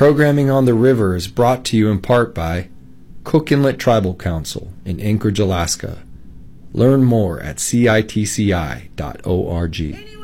Programming on the River is brought to you in part by Cook Inlet Tribal Council in Anchorage, Alaska. Learn more at citci.org.